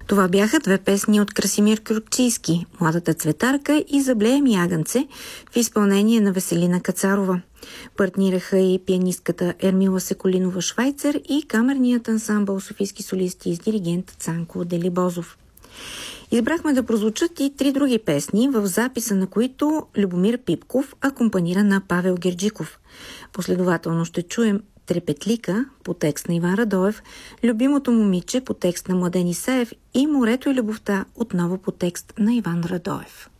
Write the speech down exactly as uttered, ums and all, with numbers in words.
Това бяха две песни от Красимир Кюркчийски, Младата цветарка и Заблеем ягънце в изпълнение на Веселина Кацарова. Партнираха и пианистката Ермила Секолинова-Швайцер и камерният ансамбъл Софийски солисти с диригент Цанко Делибозов. Избрахме да прозвучат и три други песни, в записа на които Любомир Пипков акомпанира на Павел Герджиков. Последователно ще чуем Трепетлика по текст на Иван Радоев, Любимото момиче по текст на Младен Исаев и Морето и любовта отново по текст на Иван Радоев.